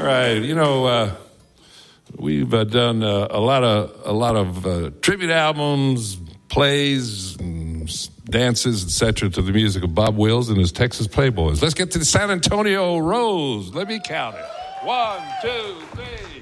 right, we've done a lot of tribute albums, plays, and dances, etc. to the music of Bob Wills and his Texas Playboys. Let's get to the San Antonio Rose. Let me count it. 1, 2, 3.